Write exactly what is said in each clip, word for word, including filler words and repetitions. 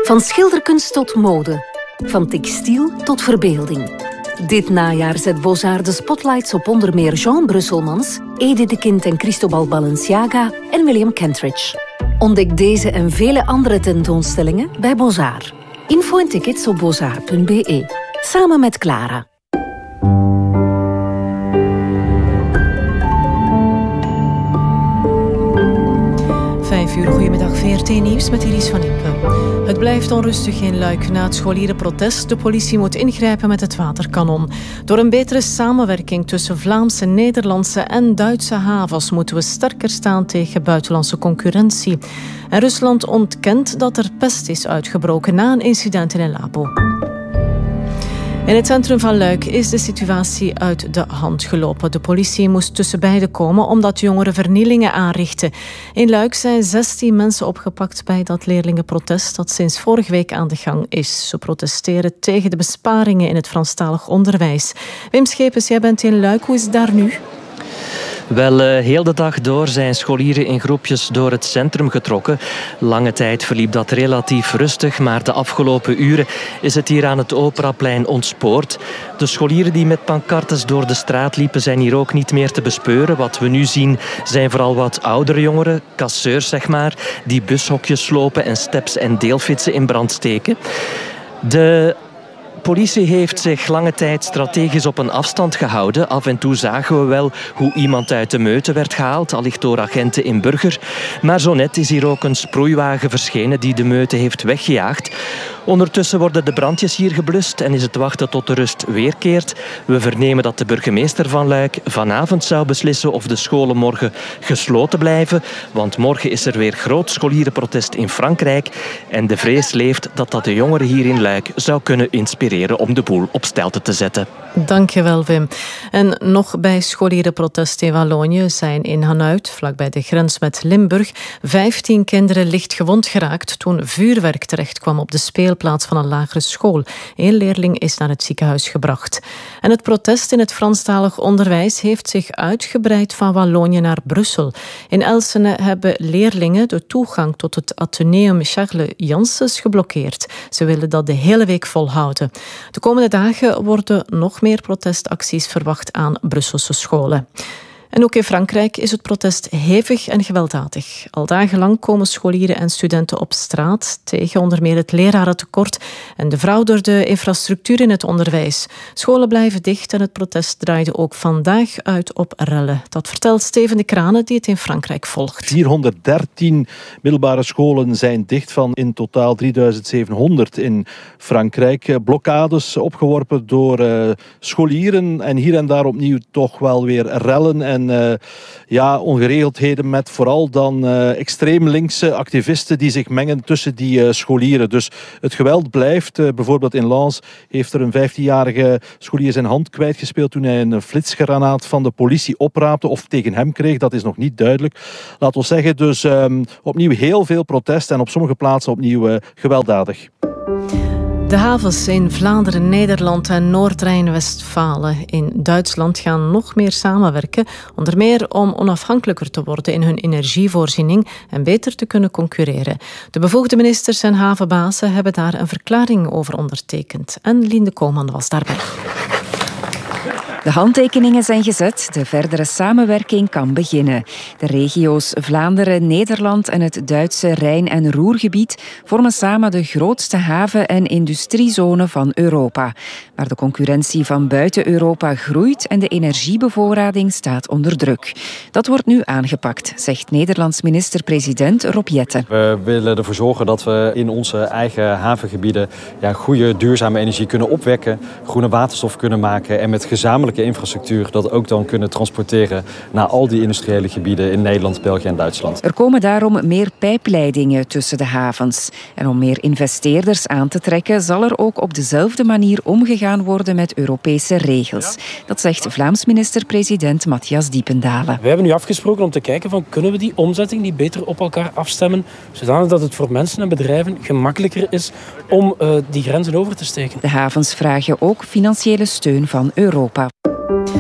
Van schilderkunst tot mode. Van textiel tot verbeelding. Dit najaar zet Beaux-Arts de spotlights op onder meer Jean Brusselmans, Edith de Kind en Cristobal Balenciaga en William Kentridge. Ontdek deze en vele andere tentoonstellingen bij Beaux-Arts. Info en tickets op beaux-arts punt b e. Samen met Clara. Vijf uur, goedemiddag, V R T Nieuws met Iris van Impe. Het blijft onrustig in Luik na het scholierenprotest. De politie moet ingrijpen met het waterkanon. Door een betere samenwerking tussen Vlaamse, Nederlandse en Duitse havens moeten we sterker staan tegen buitenlandse concurrentie. En Rusland ontkent dat er pest is uitgebroken na een incident in El Labo. In het centrum van Luik is de situatie uit de hand gelopen. De politie moest tussen beiden komen omdat jongeren vernielingen aanrichten. In Luik zijn zestien mensen opgepakt bij dat leerlingenprotest dat sinds vorige week aan de gang is. Ze protesteren tegen de besparingen in het Franstalig onderwijs. Wim Schepens, jij bent in Luik. Hoe is het daar nu? Wel, uh, heel de dag door zijn scholieren in groepjes door het centrum getrokken. Lange tijd verliep dat relatief rustig, maar de afgelopen uren is het hier aan het Operaplein ontspoord. De scholieren die met pancartes door de straat liepen zijn hier ook niet meer te bespeuren. Wat we nu zien zijn vooral wat oudere jongeren, casseurs zeg maar, die bushokjes slopen en steps en deelfietsen in brand steken. De De politie heeft zich lange tijd strategisch op een afstand gehouden. Af en toe zagen we wel hoe iemand uit de meute werd gehaald, allicht door agenten in Burger. Maar zo net is hier ook een sproeiwagen verschenen die de meute heeft weggejaagd. Ondertussen worden de brandjes hier geblust en is het wachten tot de rust weerkeert. We vernemen dat de burgemeester van Luik vanavond zou beslissen of de scholen morgen gesloten blijven. Want morgen is er weer groot scholierenprotest in Frankrijk. En de vrees leeft dat dat de jongeren hier in Luik zou kunnen inspireren om de boel op stelte te zetten. Dankjewel, Wim. En nog bij scholierenprotest in Wallonië zijn in Hanuit, vlakbij de grens met Limburg, vijftien kinderen licht gewond geraakt toen vuurwerk terecht kwam op de speelplaats van een lagere school. Eén leerling is naar het ziekenhuis gebracht. En het protest in het Franstalig onderwijs heeft zich uitgebreid van Wallonië naar Brussel. In Elsene hebben leerlingen de toegang tot het Atheneum Charles Janssens geblokkeerd. Ze willen dat de hele week volhouden. De komende dagen worden nog meer protestacties verwacht aan Brusselse scholen. En ook in Frankrijk is het protest hevig en gewelddadig. Al dagenlang komen scholieren en studenten op straat tegen onder meer het lerarentekort en de verouderde infrastructuur in het onderwijs. Scholen blijven dicht en het protest draaide ook vandaag uit op rellen. Dat vertelt Steven de Kranen, die het in Frankrijk volgt. vierhonderddertien middelbare scholen zijn dicht van in totaal drieduizend zevenhonderd in Frankrijk. Blokkades opgeworpen door uh, scholieren en hier en daar opnieuw toch wel weer rellen en En uh, ja, ongeregeldheden met vooral dan uh, extreem linkse activisten die zich mengen tussen die uh, scholieren. Dus het geweld blijft. Uh, bijvoorbeeld in Lens heeft er een vijftienjarige scholier zijn hand kwijtgespeeld toen hij een flitsgranaat van de politie opraapte of tegen hem kreeg. Dat is nog niet duidelijk. Laten we zeggen dus um, opnieuw heel veel protest en op sommige plaatsen opnieuw uh, gewelddadig. De havens in Vlaanderen, Nederland en Noord-Rijn-Westfalen in Duitsland gaan nog meer samenwerken, onder meer om onafhankelijker te worden in hun energievoorziening en beter te kunnen concurreren. De bevoegde ministers en havenbazen hebben daar een verklaring over ondertekend. En Linde Koolman was daarbij. De handtekeningen zijn gezet, de verdere samenwerking kan beginnen. De regio's Vlaanderen, Nederland en het Duitse Rijn- en Roergebied vormen samen de grootste haven- en industriezone van Europa. Maar de concurrentie van buiten Europa groeit en de energiebevoorrading staat onder druk. Dat wordt nu aangepakt, zegt Nederlands minister-president Rob Jetten. We willen ervoor zorgen dat we in onze eigen havengebieden ja, goede duurzame energie kunnen opwekken, groene waterstof kunnen maken en met gezamenlijke infrastructuur dat ook dan kunnen transporteren naar al die industriële gebieden in Nederland, België en Duitsland. Er komen daarom meer pijpleidingen tussen de havens. En om meer investeerders aan te trekken, zal er ook op dezelfde manier omgegaan worden met Europese regels. Dat zegt Vlaams minister-president Matthias Diependalen. We hebben nu afgesproken om te kijken van kunnen we die omzetting die beter op elkaar afstemmen, zodanig dat het voor mensen en bedrijven gemakkelijker is om uh, die grenzen over te steken. De havens vragen ook financiële steun van Europa.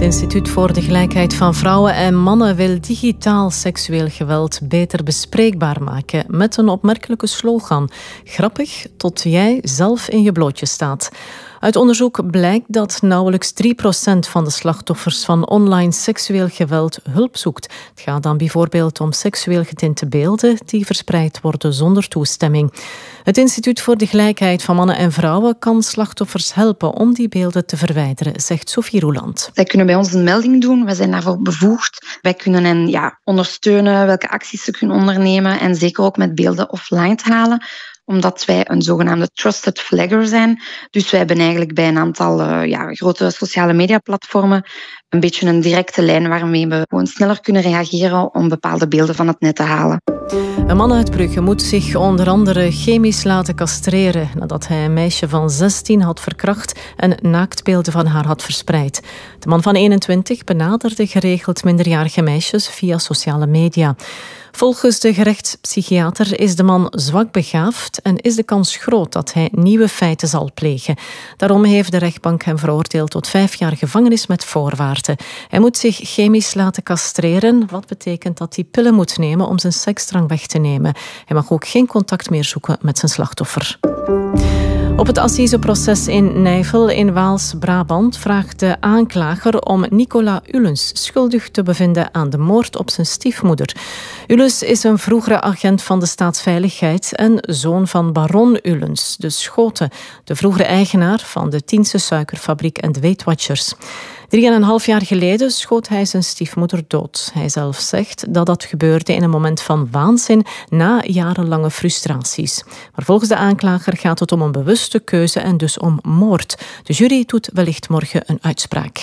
Het Instituut voor de Gelijkheid van Vrouwen en Mannen wil digitaal seksueel geweld beter bespreekbaar maken met een opmerkelijke slogan. Grappig tot jij zelf in je blootje staat. Uit onderzoek blijkt dat nauwelijks drie procent van de slachtoffers van online seksueel geweld hulp zoekt. Het gaat dan bijvoorbeeld om seksueel getinte beelden die verspreid worden zonder toestemming. Het Instituut voor de Gelijkheid van Mannen en Vrouwen kan slachtoffers helpen om die beelden te verwijderen, zegt Sophie Roeland. Zij kunnen bij ons een melding doen, wij zijn daarvoor bevoegd. Wij kunnen hen ja, ondersteunen welke acties ze kunnen ondernemen en zeker ook met beelden offline te halen, omdat wij een zogenaamde trusted flagger zijn. Dus wij hebben eigenlijk bij een aantal uh, ja, grote sociale mediaplatformen een beetje een directe lijn waarmee we gewoon sneller kunnen reageren om bepaalde beelden van het net te halen. Een man uit Brugge moet zich onder andere chemisch laten castreren nadat hij een meisje van zestien had verkracht en naaktbeelden van haar had verspreid. De man van eenentwintig benaderde geregeld minderjarige meisjes via sociale media. Volgens de gerechtspsychiater is de man zwak begaafd en is de kans groot dat hij nieuwe feiten zal plegen. Daarom heeft de rechtbank hem veroordeeld tot vijf jaar gevangenis met voorwaarden. Hij moet zich chemisch laten castreren, wat betekent dat hij pillen moet nemen om zijn seksdrang weg te nemen. Hij mag ook geen contact meer zoeken met zijn slachtoffer. Op het assiseproces in Nijvel in Waals-Brabant vraagt de aanklager om Nicola Ullens schuldig te bevinden aan de moord op zijn stiefmoeder. Ullens is een vroegere agent van de Staatsveiligheid en zoon van baron Ullens, de Schoten, de vroegere eigenaar van de Tiense suikerfabriek en de Weight Watchers. Drie en een half jaar geleden schoot hij zijn stiefmoeder dood. Hij zelf zegt dat dat gebeurde in een moment van waanzin na jarenlange frustraties. Maar volgens de aanklager gaat het om een bewuste keuze en dus om moord. De jury doet wellicht morgen een uitspraak.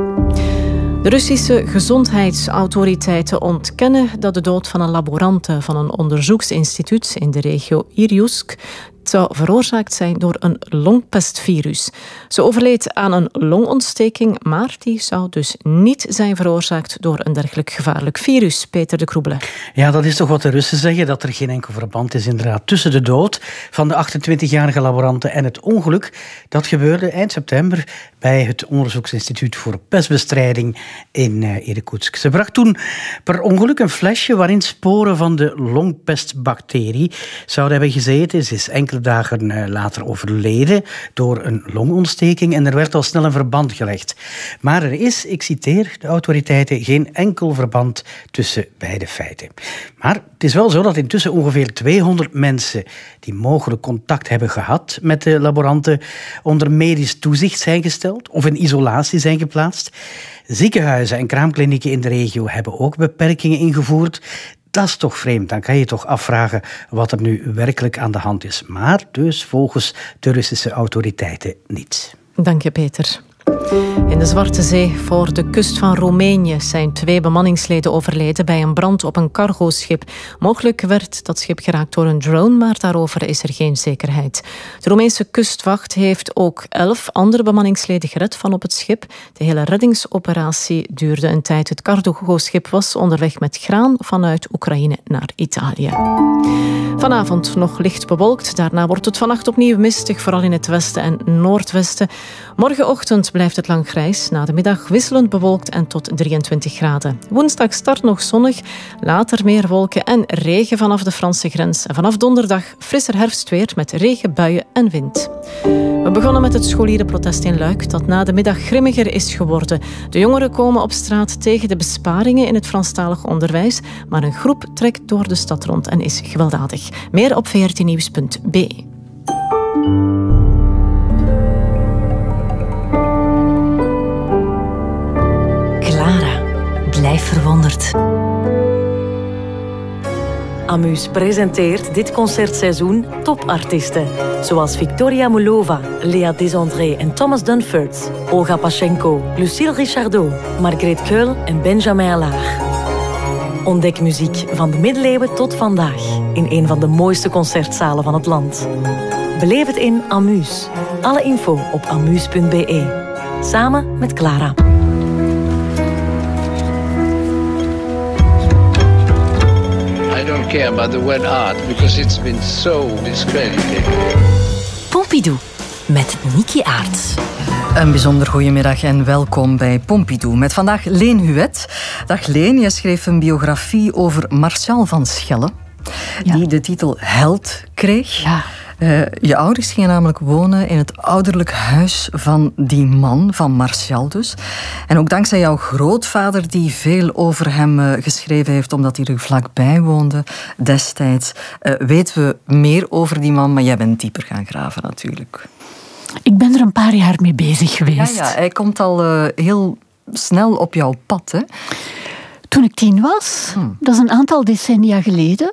De Russische gezondheidsautoriteiten ontkennen dat de dood van een laborante van een onderzoeksinstituut in de regio Irkutsk zou veroorzaakt zijn door een longpestvirus. Ze overleed aan een longontsteking, maar die zou dus niet zijn veroorzaakt door een dergelijk gevaarlijk virus. Peter de Kroebele. Ja, dat is toch wat de Russen zeggen, dat er geen enkel verband is inderdaad tussen de dood van de achtentwintigjarige laborante en het ongeluk. Dat gebeurde eind september bij het Onderzoeksinstituut voor Pestbestrijding in uh, Irkutsk. Ze bracht toen per ongeluk een flesje waarin sporen van de longpestbacterie zouden hebben gezeten. Ze is enkele dagen later overleden door een longontsteking en er werd al snel een verband gelegd. Maar er is, ik citeer de autoriteiten, geen enkel verband tussen beide feiten. Maar het is wel zo dat intussen ongeveer tweehonderd mensen die mogelijk contact hebben gehad met de laboranten onder medisch toezicht zijn gesteld of in isolatie zijn geplaatst. Ziekenhuizen en kraamklinieken in de regio hebben ook beperkingen ingevoerd. Dat is toch vreemd. Dan kan je toch afvragen wat er nu werkelijk aan de hand is. Maar dus volgens de Russische autoriteiten niets. Dank je, Peter. In de Zwarte Zee voor de kust van Roemenië zijn twee bemanningsleden overleden bij een brand op een cargoschip. Mogelijk werd dat schip geraakt door een drone, maar daarover is er geen zekerheid. De Roemeense kustwacht heeft ook elf andere bemanningsleden gered van op het schip. De hele reddingsoperatie duurde een tijd. Het cargoschip was onderweg met graan vanuit Oekraïne naar Italië. Vanavond nog licht bewolkt. Daarna wordt het vannacht opnieuw mistig, vooral in het westen en noordwesten. Morgenochtend blijft het lang grijs. Na de middag wisselend bewolkt en tot drieëntwintig graden. Woensdag start nog zonnig. Later meer wolken en regen vanaf de Franse grens. En vanaf donderdag frisser herfstweer met regen, buien en wind. We begonnen met het scholierenprotest in Luik, dat na de middag grimmiger is geworden. De jongeren komen op straat tegen de besparingen in het Franstalig onderwijs, maar een groep trekt door de stad rond en is gewelddadig. Meer op v r t nieuws punt b e. Clara, blijf verwonderd. Amus presenteert dit concertseizoen topartiesten, zoals Victoria Mulova, Lea Desandré en Thomas Dunford, Olga Pachenko, Lucille Richardot, Margreet Keul en Benjamin Allard. Ontdek muziek van de middeleeuwen tot vandaag in een van de mooiste concertzalen van het land. Beleef het in Amus. Alle info op amus punt b e. Samen met Clara. I don't care about the word art because it's been so discredited. Pompidou. met Niki Aerts. Een bijzonder goedemiddag en welkom bij Pompidou. Met vandaag Leen Huet. Dag Leen, je schreef een biografie over Martial van Schelle. Ja. Die de titel Held kreeg. Ja. Uh, je ouders gingen namelijk wonen in het ouderlijk huis van die man, van Martial dus. En ook dankzij jouw grootvader, die veel over hem uh, geschreven heeft, omdat hij er vlakbij woonde destijds, uh, weten we meer over die man, maar jij bent dieper gaan graven natuurlijk. Ik ben er een paar jaar mee bezig geweest. Ja, ja, hij komt al uh, heel snel op jouw pad, hè? Toen ik tien was, hmm. dat is een aantal decennia geleden.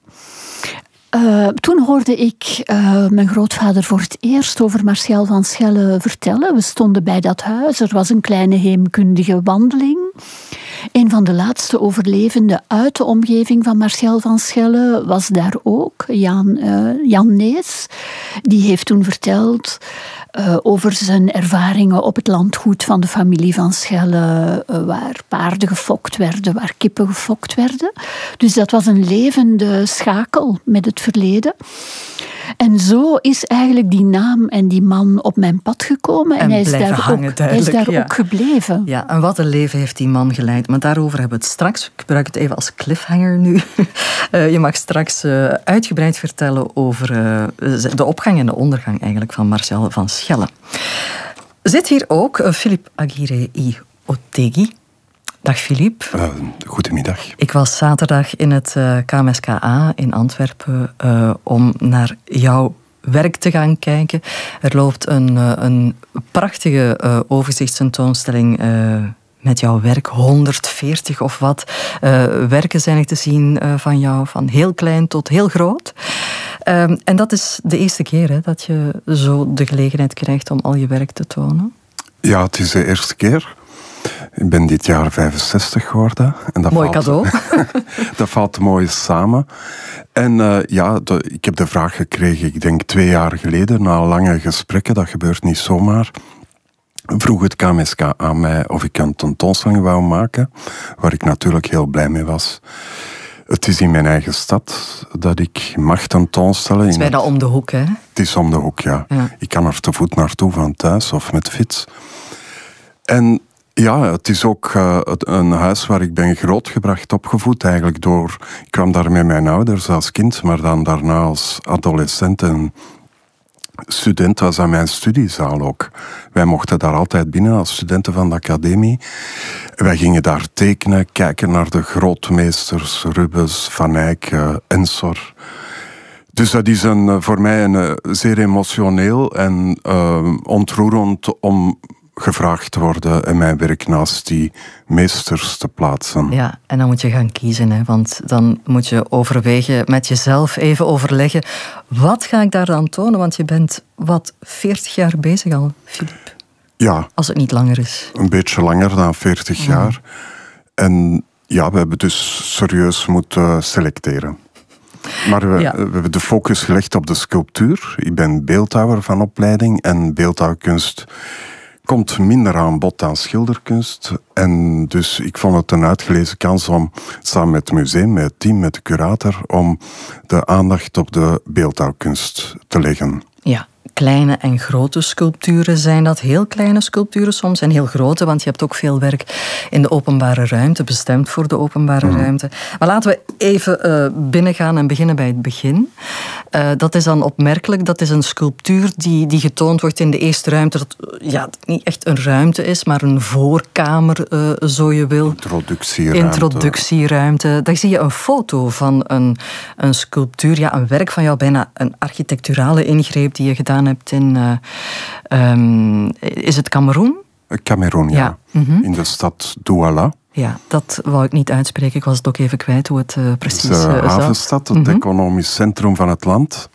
Uh, toen hoorde ik uh, mijn grootvader voor het eerst over Martial van Schelle vertellen. We stonden bij dat huis, er was een kleine heemkundige wandeling. Een van de laatste overlevenden uit de omgeving van Martial van Schelle was daar ook, Jan, uh, Jan Nees. Die heeft toen verteld uh, over zijn ervaringen op het landgoed van de familie van Schelle, uh, waar paarden gefokt werden, waar kippen gefokt werden. Dus dat was een levende schakel met het verleden. En zo is eigenlijk die naam en die man op mijn pad gekomen. En, en hij is daar, hangen, ook, hij is daar ja. ook gebleven. Ja, en wat een leven heeft die man geleid. Maar daarover hebben we het straks. Ik gebruik het even als cliffhanger nu. Uh, je mag straks uh, uitgebreid vertellen over uh, de opgang en de ondergang eigenlijk van Martial van Schelle. Zit hier ook uh, Philippe Aguirre y Otegui. Dag Philippe. Uh, goedemiddag. Ik was zaterdag in het uh, K M S K A in Antwerpen uh, om naar jouw werk te gaan kijken. Er loopt een, uh, een prachtige uh, overzichtstentoonstelling uh, met jouw werk. honderdveertig of wat uh, werken zijn er te zien uh, van jou, van heel klein tot heel groot. Um, en dat is de eerste keer hè, dat je zo de gelegenheid krijgt om al je werk te tonen. Ja, het is de eerste keer. Ik ben dit jaar vijfenzestig geworden. En dat mooi valt, cadeau. Dat valt mooi samen. En uh, ja, de, ik heb de vraag gekregen, ik denk twee jaar geleden, na lange gesprekken, dat gebeurt niet zomaar, vroeg het K M S K aan mij of ik een tentoonstelling wou maken, waar ik natuurlijk heel blij mee was. Het is in mijn eigen stad dat ik mag tentoonstellen. Het is bijna om de hoek, hè? Het is om de hoek, ja. ja. Ik kan er te voet naartoe van thuis of met fiets. En ja, het is ook uh, een huis waar ik ben grootgebracht, opgevoed eigenlijk door... Ik kwam daar met mijn ouders als kind, maar dan daarna als adolescent en student was aan mijn studiezaal ook. Wij mochten daar altijd binnen als studenten van de academie. Wij gingen daar tekenen, kijken naar de grootmeesters, Rubens, Van Eyck, uh, Ensor. Dus dat is een, voor mij een, uh, zeer emotioneel en uh, ontroerend om gevraagd te worden en mijn werk naast die meesters te plaatsen. Ja, en dan moet je gaan kiezen, hè, want dan moet je overwegen, met jezelf even overleggen, wat ga ik daar dan tonen? Want je bent, wat, veertig jaar bezig al, Philippe? Ja. Als het niet langer is. Een beetje langer dan veertig ja. jaar. En ja, we hebben dus serieus moeten selecteren. Maar we, ja. we hebben de focus gelegd op de sculptuur. Ik ben beeldhouwer van opleiding en beeldhouwkunst komt minder aan bod dan schilderkunst. En dus ik vond het een uitgelezen kans om samen met het museum, met het team, met de curator, om de aandacht op de beeldhouwkunst te leggen. Ja, kleine en grote sculpturen zijn dat. Heel kleine sculpturen soms en heel grote, want je hebt ook veel werk in de openbare ruimte, bestemd voor de openbare mm. ruimte. Maar laten we even uh, binnengaan en beginnen bij het begin. Uh, dat is dan opmerkelijk. Dat is een sculptuur die, die getoond wordt in de eerste ruimte. Dat ja, niet echt een ruimte is, maar een voorkamer, uh, zo je wil. Introductieruimte. Introductieruimte. Daar zie je een foto van een, een sculptuur, ja, een werk van jou, bijna een architecturale ingreep die je gedaan hebt in, uh, um, is het Kameroen? Kameroen, ja. ja. Mm-hmm. In de stad Douala. Ja, dat wou ik niet uitspreken. Ik was het ook even kwijt hoe het uh, precies is. Het is uh, havenstad, het mm-hmm. economisch centrum van het land.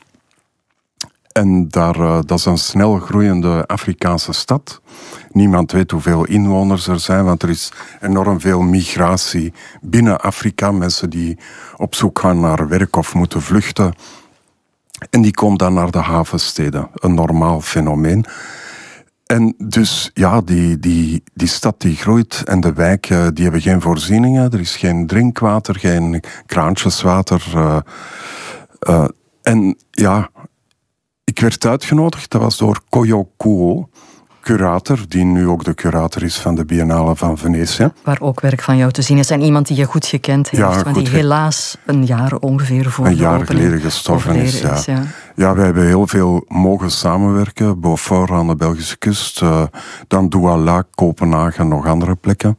En daar, uh, dat is een snel groeiende Afrikaanse stad. Niemand weet hoeveel inwoners er zijn, want er is enorm veel migratie binnen Afrika. Mensen die op zoek gaan naar werk of moeten vluchten. En die komen dan naar de havensteden. Een normaal fenomeen. En dus, ja, die, die, die stad die groeit en de wijken die hebben geen voorzieningen. Er is geen drinkwater, geen kraantjeswater. Uh, uh, en ja, ik werd uitgenodigd, dat was door Koyo Kuo, curator, die nu ook de curator is van de Biennale van Venetië. Waar ook werk van jou te zien is. En iemand die je goed gekend heeft, ja, maar die helaas een jaar ongeveer voor Een de jaar opening geleden gestorven is, ja. is ja. Ja, wij hebben heel veel mogen samenwerken. Beaufort aan de Belgische kust, uh, dan Douala, Kopenhagen en nog andere plekken.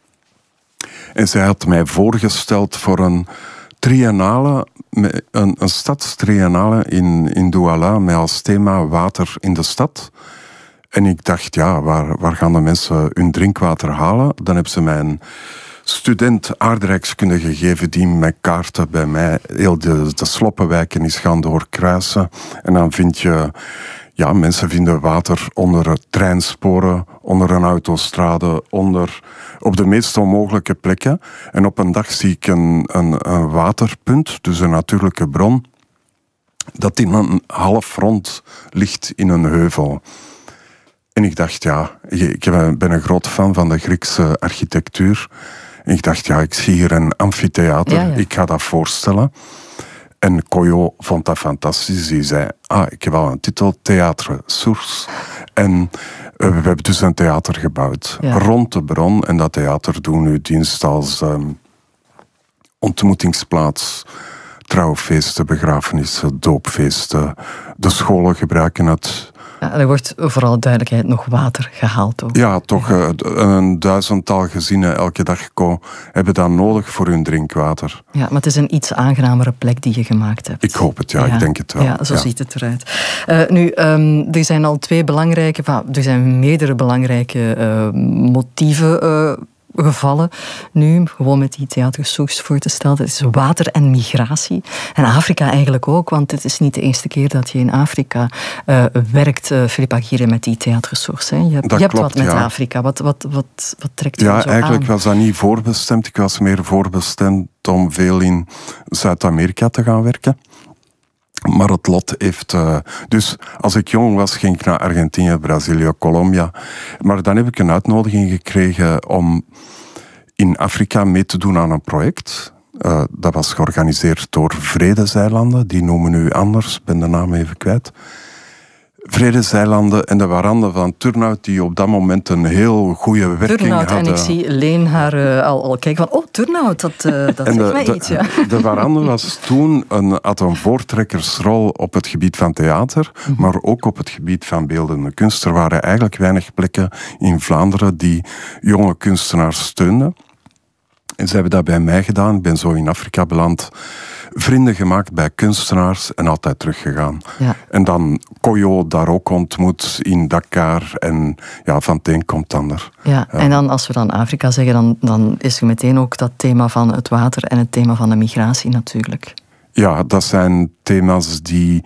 En zij had mij voorgesteld voor een triennale, een, een stadstriennale in, in Douala, met als thema water in de stad. En ik dacht, ja, waar, waar gaan de mensen hun drinkwater halen? Dan hebben ze mij een student aardrijkskunde gegeven die met kaarten bij mij heel de, de sloppenwijken is gaan doorkruisen. En dan vind je, ja, mensen vinden water onder treinsporen, onder een autostrade, onder, op de meest onmogelijke plekken. En op een dag zie ik een, een, een waterpunt, dus een natuurlijke bron, dat in een half rond ligt in een heuvel. En ik dacht, ja, ik ben een groot fan van de Griekse architectuur. En ik dacht, ja, ik zie hier een amfitheater, ja, ja. ik ga dat voorstellen. En Koyo vond dat fantastisch. Die zei, ah, ik heb al een titel, Théâtre Source. En uh, we hebben dus een theater gebouwd, ja. rond de bron. En dat theater doet nu dienst als um, ontmoetingsplaats, trouwfeesten, begrafenissen, doopfeesten. De scholen gebruiken het. Ja, er wordt vooral duidelijkheid nog water gehaald ook. Ja, toch uh, een duizendtal gezinnen elke dag ko hebben dat nodig voor hun drinkwater. Ja, maar het is een iets aangenamere plek die je gemaakt hebt. Ik hoop het, ja, ja. ik denk het wel. Ja, zo ja. ziet het eruit. Uh, nu, um, er zijn al twee belangrijke, er zijn meerdere belangrijke uh, motieven uh, gevallen nu, gewoon met die theatersource voor te stellen. Het is water en migratie. En Afrika eigenlijk ook, want het is niet de eerste keer dat je in Afrika uh, werkt, uh, Philippe Aguirre, met die theatersource. Je hebt, je hebt klopt, wat met ja. Afrika. Wat, wat, wat, wat trekt je ja, zo eigenlijk aan? was dat niet voorbestemd. Ik was meer voorbestemd om veel in Zuid-Amerika te gaan werken. Maar het lot heeft... Uh, dus als ik jong was, ging ik naar Argentinië, Brazilië, Colombia. Maar dan heb ik een uitnodiging gekregen om in Afrika mee te doen aan een project. Uh, dat was georganiseerd door Vredeseilanden. Die noemen nu anders, ik ben de naam even kwijt. Vredeseilanden en de Waranden van Turnhout, die op dat moment een heel goede werking Turnhout, hadden. En ik zie Leen haar uh, al, al kijken van, oh, Turnhout, dat, uh, dat zegt de, mij de, iets. Ja. De Waranden was toen een, had een voortrekkersrol op het gebied van theater, mm-hmm. maar ook op het gebied van beeldende kunst. Er waren eigenlijk weinig plekken in Vlaanderen die jonge kunstenaars steunden. En ze hebben dat bij mij gedaan. Ik ben zo in Afrika beland. Vrienden gemaakt bij kunstenaars en altijd teruggegaan. Ja. En dan Koyo daar ook ontmoet in Dakar. En ja, van het een komt het ander. Ja, ja. En dan als we dan Afrika zeggen, dan, dan is er meteen ook dat thema van het water en het thema van de migratie natuurlijk. Ja, dat zijn thema's die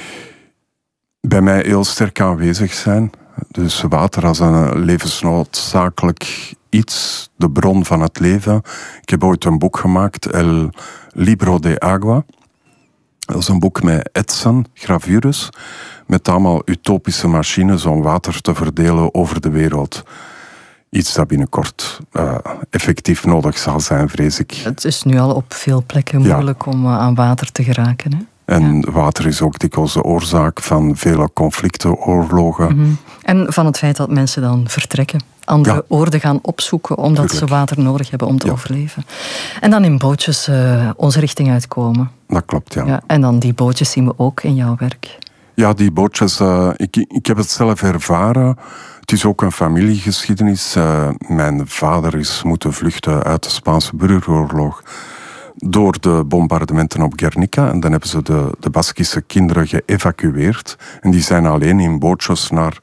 bij mij heel sterk aanwezig zijn. Dus water als een levensnoodzakelijk iets, de bron van het leven. Ik heb ooit een boek gemaakt, El Libro de Agua. Dat is een boek met etsen, gravures, met allemaal utopische machines om water te verdelen over de wereld. Iets dat binnenkort uh, effectief nodig zal zijn, vrees ik. Het is nu al op veel plekken moeilijk ja. om uh, aan water te geraken, hè? En ja. water is ook dikwijls de oorzaak van vele conflicten, oorlogen. Mm-hmm. En van het feit dat mensen dan vertrekken. Andere ja. oorden gaan opzoeken omdat Tuurlijk. ze water nodig hebben om te ja. overleven. En dan in bootjes uh, onze richting uitkomen. Dat klopt, ja. ja. En dan die bootjes zien we ook in jouw werk. Ja, die bootjes, uh, ik, ik heb het zelf ervaren. Het is ook een familiegeschiedenis. Uh, mijn vader is moeten vluchten uit de Spaanse burgeroorlog door de bombardementen op Guernica. En dan hebben ze de, de Baskische kinderen geëvacueerd. En die zijn alleen in bootjes naar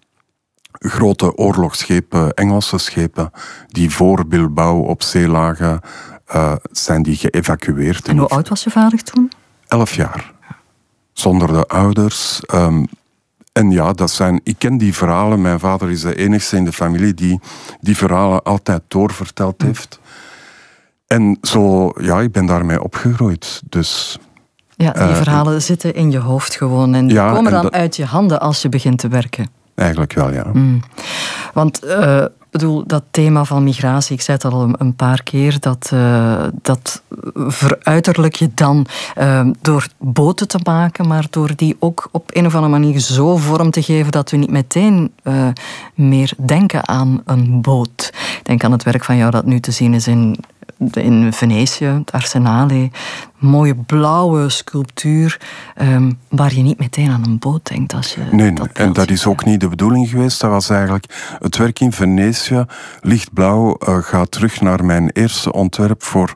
grote oorlogsschepen, Engelse schepen, die voor Bilbao op zee lagen, uh, zijn die geëvacueerd. En hoe oud was je vader toen? Elf jaar. Zonder de ouders. Um, en ja, dat zijn, ik ken die verhalen. Mijn vader is de enigste in de familie die die verhalen altijd doorverteld heeft. En zo, ja, ik ben daarmee opgegroeid. Dus, ja, die uh, verhalen ik, zitten in je hoofd gewoon. En die ja, komen dan dat, uit je handen als je begint te werken. Eigenlijk wel, ja. Mm. Want uh, bedoel, dat thema van migratie, ik zei het al een paar keer, dat, uh, dat veruiterlijk je dan uh, door boten te maken, maar door die ook op een of andere manier zo vorm te geven dat we niet meteen uh, meer denken aan een boot. Ik denk aan het werk van jou dat nu te zien is in, in Venetië, het Arsenale. Mooie blauwe sculptuur, um, waar je niet meteen aan een boot denkt. Als je nee, dat en dat is ook niet de bedoeling geweest. Dat was eigenlijk het werk in Venetië. Lichtblauw uh, gaat terug naar mijn eerste ontwerp voor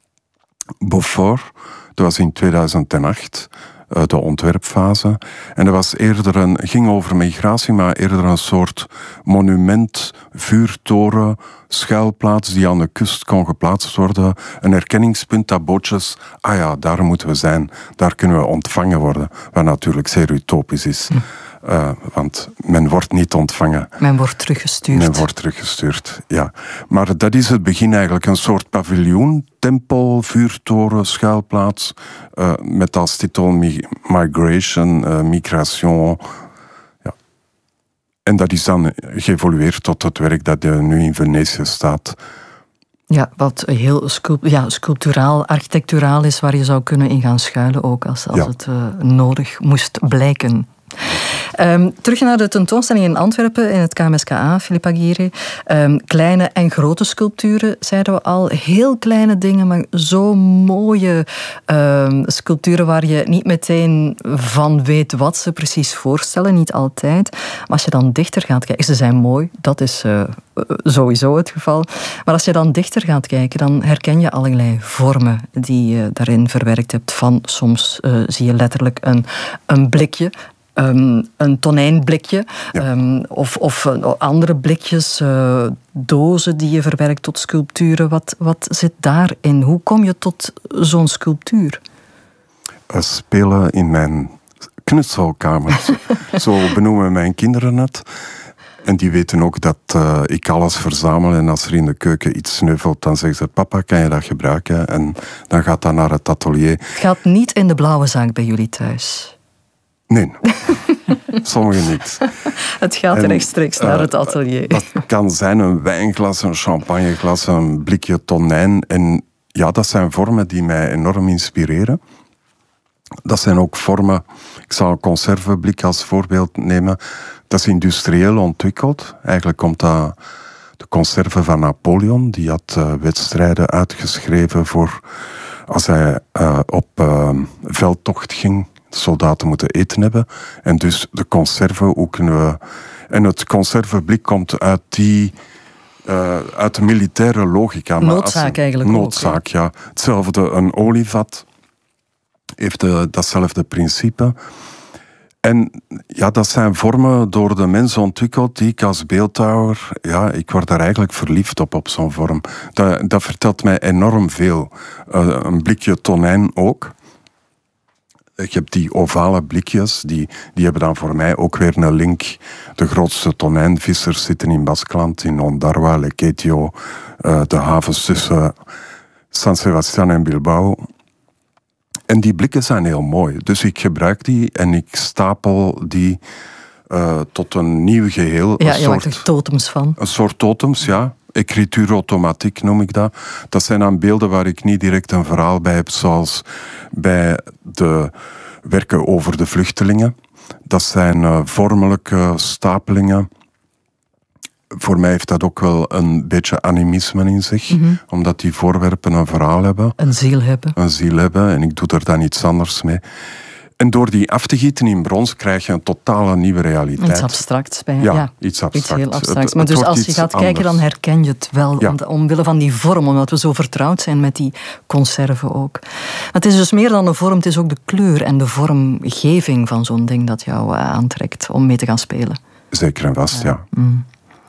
Beaufort. Dat was in tweeduizend acht. Uh, de ontwerpfase. En dat was eerder een, ging over migratie, maar eerder een soort monument, vuurtoren, schuilplaats die aan de kust kon geplaatst worden. Een herkenningspunt dat bootjes, ah ja, daar moeten we zijn. Daar kunnen we ontvangen worden. Wat natuurlijk zeer utopisch is. Hm. Uh, want men wordt niet ontvangen. Men wordt teruggestuurd. Men wordt teruggestuurd, ja. Maar dat is het begin eigenlijk. Een soort paviljoen, tempel, vuurtoren, schuilplaats. Uh, met als titel Migration, uh, Migration. Ja. En dat is dan geëvolueerd tot het werk dat uh, nu in Venetië staat. Ja, wat heel sculpt, ja, sculpturaal, architecturaal is, waar je zou kunnen in gaan schuilen ook, als, als ja. het uh, nodig moest blijken. Um, terug naar de tentoonstelling in Antwerpen, in het K M S K A, Philippe Aguirre. Um, kleine en grote sculpturen, zeiden we al. Heel kleine dingen, maar zo mooie um, sculpturen waar je niet meteen van weet wat ze precies voorstellen. Niet altijd. Maar als je dan dichter gaat kijken, ze zijn mooi, dat is uh, sowieso het geval. Maar als je dan dichter gaat kijken, dan herken je allerlei vormen die je daarin verwerkt hebt. Van soms uh, zie je letterlijk een, een blikje. Um, een tonijnblikje, ja. um, of, of uh, andere blikjes, uh, dozen die je verwerkt tot sculpturen. Wat, wat zit daarin? Hoe kom je tot zo'n sculptuur? Uh, spelen in mijn knutselkamer. Zo benoemen mijn kinderen het. En die weten ook dat uh, ik alles verzamel. En als er in de keuken iets sneuvelt, dan zeggen ze: papa, kan je dat gebruiken? En dan gaat dat naar het atelier. Het gaat niet in de blauwe zaak bij jullie thuis? Nee, sommigen niet. Het gaat en, rechtstreeks naar uh, het atelier. Dat kan zijn een wijnglas, een champagneglas, een blikje tonijn. En ja, dat zijn vormen die mij enorm inspireren. Dat zijn ook vormen, ik zal een conserveblik als voorbeeld nemen. Dat is industrieel ontwikkeld. Eigenlijk komt dat de conserve van Napoleon. Die had uh, wedstrijden uitgeschreven voor als hij uh, op uh, veldtocht ging. Soldaten moeten eten hebben. En dus de conserve, hoe kunnen we... En het conserveblik komt uit die... Uh, uit de militaire logica. Noodzaak een, eigenlijk Noodzaak, ook, ja. Hetzelfde, een olievat heeft de, datzelfde principe. En ja, dat zijn vormen door de mens ontwikkeld die ik als beeldhouwer... Ja, ik word daar eigenlijk verliefd op, op zo'n vorm. Dat, dat vertelt mij enorm veel. Uh, een blikje tonijn ook. Ik heb die ovale blikjes, die, die hebben dan voor mij ook weer een link. De grootste tonijnvissers zitten in Baskeland, in Ondarroa, Lequeitio, uh, de havens tussen San Sebastián en Bilbao. En die blikken zijn heel mooi. Dus ik gebruik die en ik stapel die uh, tot een nieuw geheel. Ja, je maakt er totems van. Een soort totems, ja. Écriture automatiek noem ik dat. Dat zijn dan beelden waar ik niet direct een verhaal bij heb, zoals bij de werken over de vluchtelingen. Dat zijn uh, vormelijke stapelingen. Voor mij heeft dat ook wel een beetje animisme in zich, mm-hmm. omdat die voorwerpen een verhaal hebben. Een ziel hebben. Een ziel hebben, en ik doe er dan iets anders mee. En door die af te gieten in brons krijg je een totale nieuwe realiteit. Iets abstracts bij. Ja, ja, iets abstracts. Iets heel abstracts. Maar het, het dus als je gaat kijken, anders. Dan herken je het wel. Ja. Om, omwille van die vorm, omdat we zo vertrouwd zijn met die conserven ook. Maar het is dus meer dan de vorm, het is ook de kleur en de vormgeving van zo'n ding dat jou uh, aantrekt om mee te gaan spelen. Zeker en vast, ja. ja. Mm.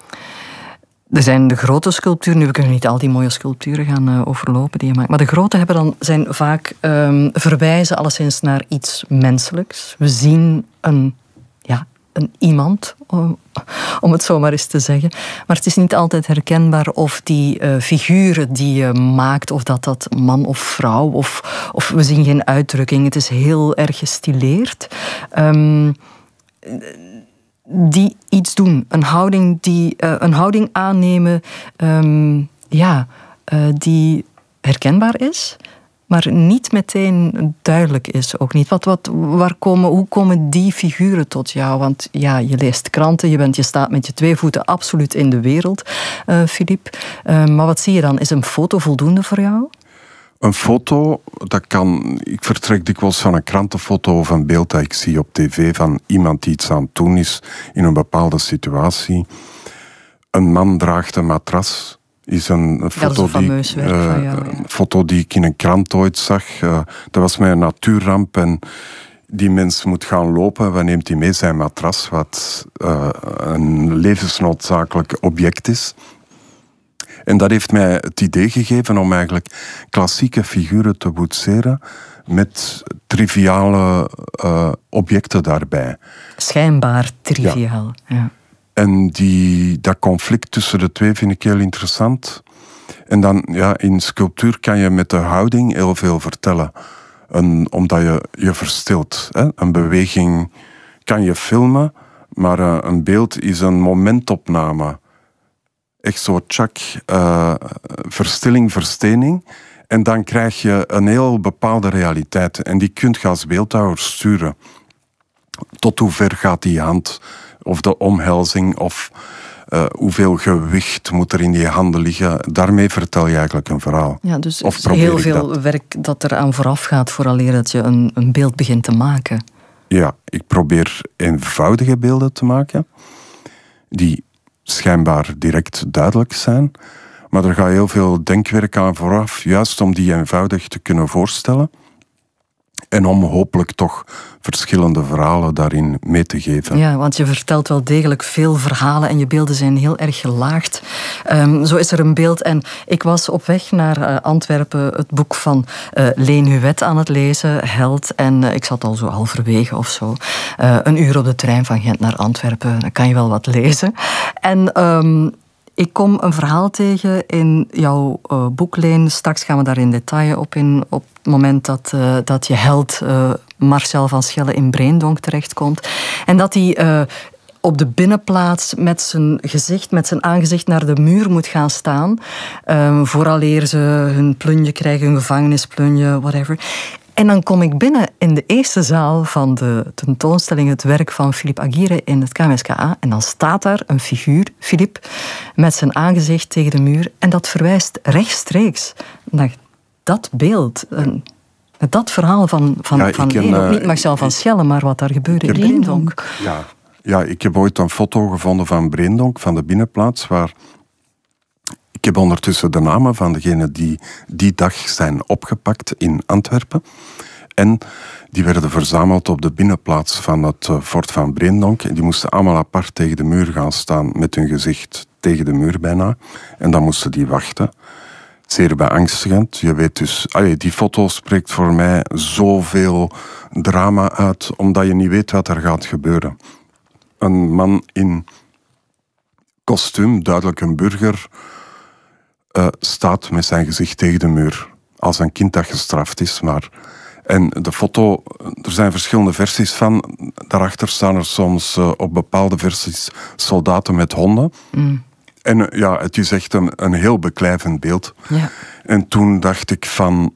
Er zijn de grote sculpturen, nu we kunnen niet al die mooie sculpturen gaan uh, overlopen die je maakt, maar de grote hebben dan, zijn vaak um, verwijzen alleszins naar iets menselijks. We zien een, ja, een iemand, om, om het zo maar eens te zeggen. Maar het is niet altijd herkenbaar of die uh, figuren die je maakt, of dat dat man of vrouw, of, of we zien geen uitdrukking. Het is heel erg gestileerd. Um, die iets doen. Een houding, die, uh, een houding aannemen um, ja, uh, die herkenbaar is, maar niet meteen duidelijk is. Ook niet. Wat, wat, waar komen, hoe komen die figuren tot jou? Want ja, je leest kranten, je, bent, je staat met je twee voeten absoluut in de wereld, uh, Philippe. Uh, maar wat zie je dan? Is een foto voldoende voor jou? Een foto, dat kan... Ik vertrek dikwijls van een krantenfoto of een beeld dat ik zie op tv van iemand die iets aan het doen is in een bepaalde situatie. Een man draagt een matras. Is een, een, foto, is een die, werk uh, van jou, ja. een foto die ik in een krant ooit zag. Uh, dat was mij een natuurramp en die mens moet gaan lopen. Wat neemt hij mee? Zijn matras, wat uh, een levensnoodzakelijk object is. En dat heeft mij het idee gegeven om eigenlijk klassieke figuren te boetseren met triviale uh, objecten daarbij. Schijnbaar triviaal, ja. ja. En die, dat conflict tussen de twee vind ik heel interessant. En dan, ja, in sculptuur kan je met de houding heel veel vertellen. Een, omdat je je verstilt. Hè? Een beweging kan je filmen, maar uh, een beeld is een momentopname. Echt zo, tjak, uh, verstilling, verstening. En dan krijg je een heel bepaalde realiteit. En die kun je als beeldhouwer sturen. Tot hoe ver gaat die hand? Of de omhelzing, of uh, hoeveel gewicht moet er in die handen liggen. Daarmee vertel je eigenlijk een verhaal. Ja, dus of is heel veel dat. werk dat eraan vooraf gaat vooraleer dat je een, een beeld begint te maken. Ja, ik probeer eenvoudige beelden te maken. Die schijnbaar direct duidelijk zijn. Maar er gaat heel veel denkwerk aan vooraf, juist om die eenvoudig te kunnen voorstellen. En om hopelijk toch verschillende verhalen daarin mee te geven. Ja, want je vertelt wel degelijk veel verhalen en je beelden zijn heel erg gelaagd. Um, zo is er een beeld. En ik was op weg naar uh, Antwerpen het boek van uh, Leen Huet aan het lezen, Held. En uh, ik zat al zo halverwege of zo. Uh, een uur op de trein van Gent naar Antwerpen. Dan kan je wel wat lezen. En... Um, Ik kom een verhaal tegen in jouw uh, boek, Leen. Straks gaan we daar in detail op in. Op het moment dat, uh, dat je held uh, Marcel van Schelle in Breendonk terechtkomt. En dat hij uh, op de binnenplaats met zijn gezicht, met zijn aangezicht naar de muur moet gaan staan. Um, vooraleer ze hun plunje krijgen, hun gevangenisplunje, whatever. En dan kom ik binnen in de eerste zaal van de tentoonstelling, het werk van Philippe Aguirre in het K M S K A. En dan staat daar een figuur, Philippe, met zijn aangezicht tegen de muur. En dat verwijst rechtstreeks naar dat beeld, dat verhaal van, van, ja, van Leen. Ook niet Marcel van Schelle, maar wat daar gebeurde in Breendonk. Ja, ja, ik heb ooit een foto gevonden van Breendonk, van de binnenplaats, waar... Ik heb ondertussen de namen van degenen die die dag zijn opgepakt in Antwerpen. En die werden verzameld op de binnenplaats van het fort van Breendonk. En die moesten allemaal apart tegen de muur gaan staan, met hun gezicht tegen de muur bijna. En dan moesten die wachten. Zeer beangstigend. Je weet dus, allee, die foto spreekt voor mij zoveel drama uit, omdat je niet weet wat er gaat gebeuren. Een man in kostuum, duidelijk een burger... Uh, staat met zijn gezicht tegen de muur. Als een kind dat gestraft is. Maar... En de foto, er zijn verschillende versies van. Daarachter staan er soms uh, op bepaalde versies soldaten met honden. Mm. En uh, ja, het is echt een, een heel beklijvend beeld. Ja. En toen dacht ik van...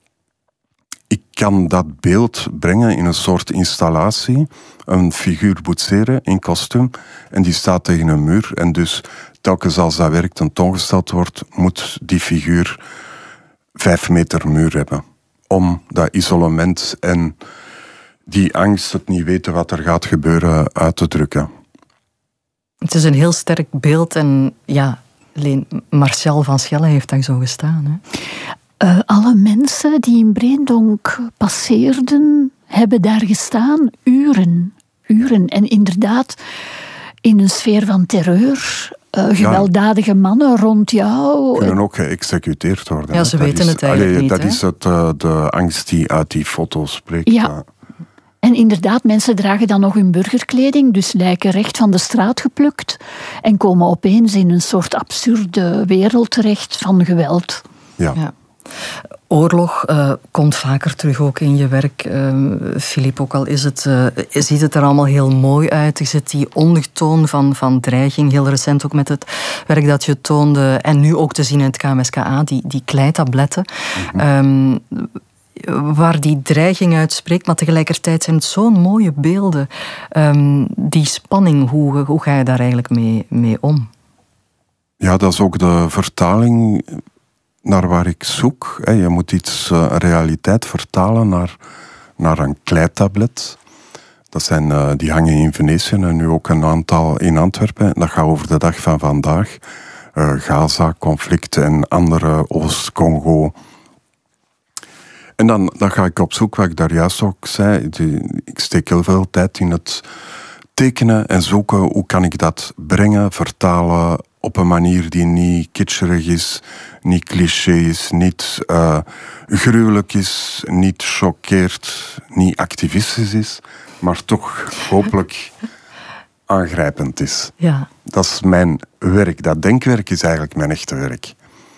Ik kan dat beeld brengen in een soort installatie. Een figuur boetseren in kostuum. En die staat tegen een muur. En dus... Telkens als dat werk tentoongesteld wordt, moet die figuur vijf meter muur hebben. Om dat isolement en die angst, het niet weten wat er gaat gebeuren, uit te drukken. Het is een heel sterk beeld en ja, alleen Marcel van Schelle heeft daar zo gestaan. Hè? Uh, alle mensen die in Breendonk passeerden, hebben daar gestaan uren. Uren. En inderdaad, in een sfeer van terreur... Uh, gewelddadige ja. mannen rond jou. Kunnen ook geëxecuteerd worden. Ja, ze dat weten is, het eigenlijk allee, niet. Dat hè? is het, uh, de angst die uit die foto spreekt. Ja. ja. En inderdaad, mensen dragen dan nog hun burgerkleding, dus lijken recht van de straat geplukt en komen opeens in een soort absurde wereld terecht van geweld. Ja. ja. Oorlog uh, komt vaker terug ook in je werk, Filip. Uh, ook al is het, uh, ziet het er allemaal heel mooi uit. Er zit die ondertoon van, van dreiging. Heel recent ook met het werk dat je toonde. En nu ook te zien in het K M S K A, die, die kleitabletten. Mm-hmm. um, waar die dreiging uitspreekt, maar tegelijkertijd zijn het zo'n mooie beelden. Um, die spanning, hoe, hoe ga je daar eigenlijk mee, mee om? Ja, dat is ook de vertaling naar waar ik zoek. Je moet iets, een realiteit vertalen naar, naar een kleitablet. Dat zijn, die hangen in Venetië en nu ook een aantal in Antwerpen. Dat gaat over de dag van vandaag. Uh, Gaza, conflict en andere Oost-Congo. En dan, dan ga ik op zoek, wat ik daar juist ook zei. Die, ik steek heel veel tijd in het tekenen en zoeken. Hoe kan ik dat brengen, vertalen op een manier die niet kitscherig is, niet cliché is, niet uh, gruwelijk is, niet choqueert, niet activistisch is, maar toch hopelijk aangrijpend is. Ja. Dat is mijn werk. Dat denkwerk is eigenlijk mijn echte werk.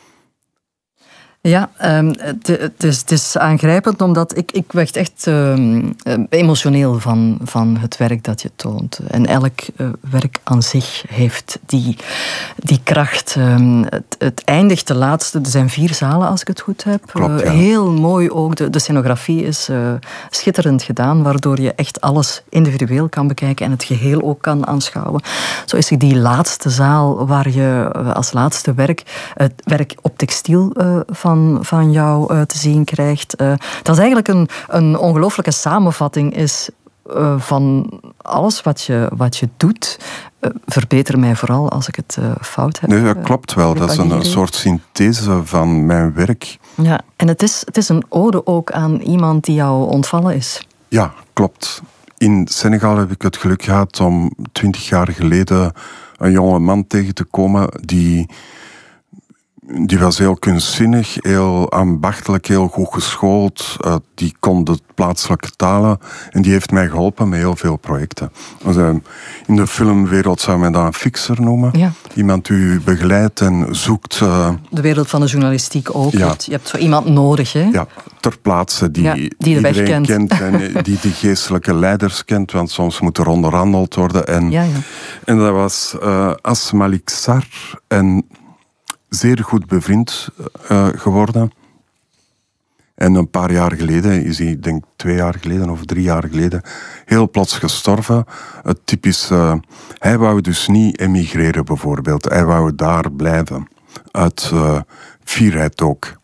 Ja, um, het, is, het is aangrijpend omdat ik, ik werd echt um, emotioneel van, van het werk dat je toont. En elk uh, werk aan zich heeft die, die kracht. Um, het, het eindigt de laatste, er zijn vier zalen als ik het goed heb. Klopt, ja. uh, heel mooi ook, de, de scenografie is uh, schitterend gedaan, waardoor je echt alles individueel kan bekijken en het geheel ook kan aanschouwen. Zo is er die laatste zaal waar je uh, als laatste werk het werk op textiel uh, van van jou uh, te zien krijgt. Uh, dat is eigenlijk een, een ongelooflijke samenvatting is uh, van alles wat je, wat je doet. Uh, verbeter mij vooral als ik het uh, fout heb. Nee, dat klopt wel. Dat is een, een soort synthese van mijn werk. Ja, en het is, het is een ode ook aan iemand die jou ontvallen is. Ja, klopt. In Senegal heb ik het geluk gehad om twintig jaar geleden een jonge man tegen te komen die... Die was heel kunstzinnig, heel ambachtelijk, heel goed geschoold. Uh, die kon de plaatselijke talen. En die heeft mij geholpen met heel veel projecten. Dus, uh, in de filmwereld zou men dat een fixer noemen. Ja. Iemand die u begeleidt en zoekt... Uh, de wereld van de journalistiek ook. Ja. Je hebt zo iemand nodig, hè? Ja, ter plaatse die, ja, die iedereen kent. kent. En die de geestelijke leiders kent. Want soms moet er onderhandeld worden. En, ja, ja. en dat was uh, As Malik Sarr en... zeer goed bevriend uh, geworden. En een paar jaar geleden is hij, ik denk twee jaar geleden of drie jaar geleden, heel plots gestorven. Het typische, uh, hij wou dus niet emigreren bijvoorbeeld. Hij wou daar blijven. Uit uh, fierheid ook.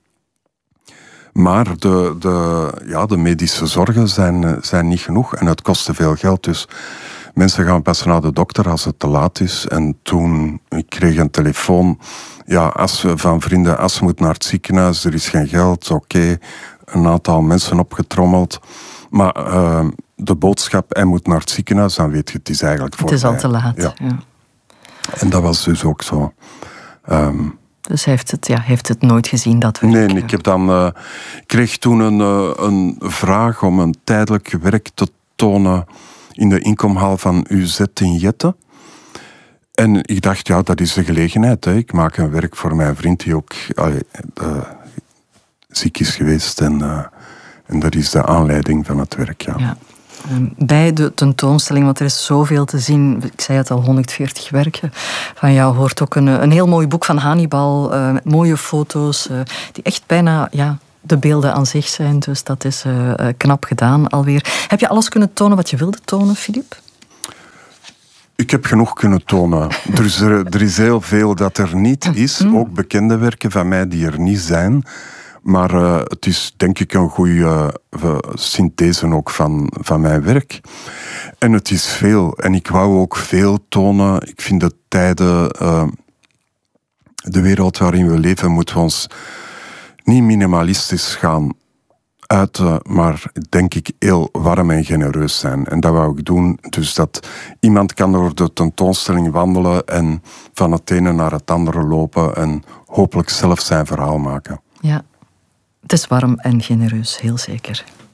Maar de, de, ja, de medische zorgen zijn, zijn niet genoeg en het kost te veel geld. Dus mensen gaan pas naar de dokter als het te laat is. En toen ik kreeg een telefoon. Ja, als van vrienden, As moet naar het ziekenhuis, er is geen geld, oké. Okay. Een aantal mensen opgetrommeld. Maar uh, de boodschap, hij moet naar het ziekenhuis, dan weet je, het is eigenlijk voorbij. Het is al te laat, ja. ja. En dat was dus ook zo. Um, dus hij heeft het, ja, heeft het nooit gezien, dat werk? Nee, ik heb dan, uh, kreeg toen een, uh, een vraag om een tijdelijk werk te tonen in de inkomhal van U Z in Jette. En ik dacht, ja, dat is de gelegenheid. Hè. Ik maak een werk voor mijn vriend die ook uh, uh, ziek is geweest. En, uh, en dat is de aanleiding van het werk, ja. ja. Bij de tentoonstelling, want er is zoveel te zien. Ik zei het al, honderdveertig werken. Van jou hoort ook een, een heel mooi boek van Hannibal. Uh, met mooie foto's, uh, die echt bijna... ja, de beelden aan zich zijn. Dus dat is uh, knap gedaan alweer. Heb je alles kunnen tonen wat je wilde tonen, Filip? Ik heb genoeg kunnen tonen. Er is, er, er is heel veel dat er niet is. Ook bekende werken van mij die er niet zijn. Maar uh, het is denk ik een goede uh, synthese ook van, van mijn werk. En het is veel. En ik wou ook veel tonen. Ik vind de tijden... Uh, de wereld waarin we leven, moeten we ons niet minimalistisch gaan uiten, maar denk ik heel warm en genereus zijn. En dat wou ik doen. Dus dat iemand kan door de tentoonstelling wandelen en van het ene naar het andere lopen en hopelijk zelf zijn verhaal maken. Ja, het is warm en genereus, heel zeker.